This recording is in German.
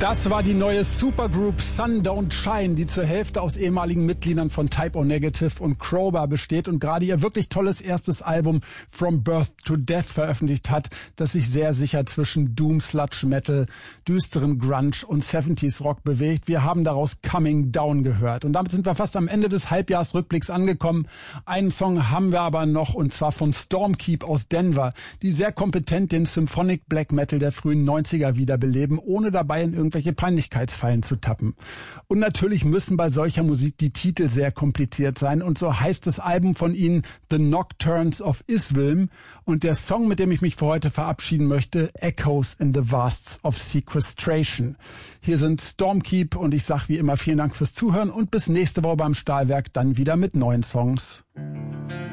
Das war die neue Supergroup Sun Don't Shine, die zur Hälfte aus ehemaligen Mitgliedern von Type O Negative und Crowbar besteht und gerade ihr wirklich tolles erstes Album From Birth to Death veröffentlicht hat, das sich sehr sicher zwischen Doom, Sludge Metal, düsterem Grunge und 70s Rock bewegt. Wir haben daraus Coming Down gehört und damit sind wir fast am Ende des Halbjahresrückblicks angekommen. Einen Song haben wir aber noch und zwar von Stormkeep aus Denver, die sehr kompetent den Symphonic Black Metal der frühen 90er wiederbeleben, ohne dabei in irgendwelche Peinlichkeitsfallen zu tappen. Und natürlich müssen bei solcher Musik die Titel sehr kompliziert sein und so heißt das Album von ihnen The Nocturnes of Iswilm und der Song, mit dem ich mich für heute verabschieden möchte, Echoes in the Vasts of Sequestration. Hier sind Stormkeep und ich sage wie immer vielen Dank fürs Zuhören und bis nächste Woche beim Stahlwerk dann wieder mit neuen Songs.